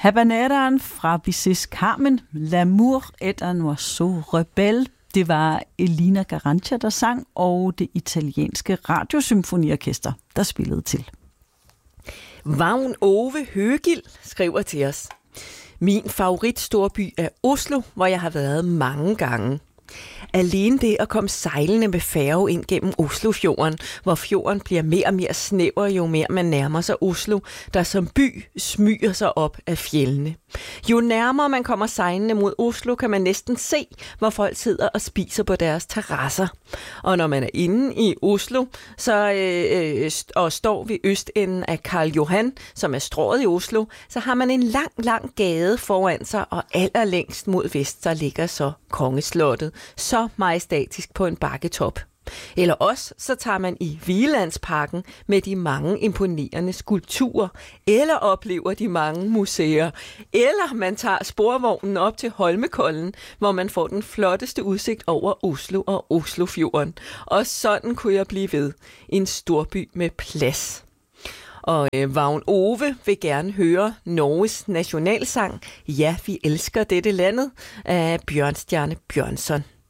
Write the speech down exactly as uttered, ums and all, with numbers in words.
Habaneraen fra Bizet Carmen, L'amour est un oiseau rebelle. Det var Elina Garancia, der sang, og det italienske radiosymfoniorkester, der spillede til. Vagn Ove Høgild skriver til os. Min favoritstorby er Oslo, hvor jeg har været mange gange. Alene det at komme sejlende med færge ind gennem Oslofjorden, hvor fjorden bliver mere og mere snæver, jo mere man nærmer sig Oslo, der som by smyger sig op af fjellene. Jo nærmere man kommer sejlende mod Oslo, kan man næsten se, hvor folk sidder og spiser på deres terrasser. Og når man er inde i Oslo, så, øh, og står ved østenden af Karl Johan, som er strået i Oslo, så har man en lang, lang gade foran sig, og allerlængst mod vest, så ligger så Kongeslottet, så majestatisk på en bakketop. Eller også så tager man i Vigelandsparken med de mange imponerende skulpturer, eller oplever de mange museer, eller man tager sporvognen op til Holmenkollen, hvor man får den flotteste udsigt over Oslo og Oslofjorden. Og sådan kunne jeg blive ved. En storby med plads. Og øh, Vagn Ove vil gerne høre Norges nationalsang Ja, vi elsker dette landet af Bjørnstjerne Bjørnson.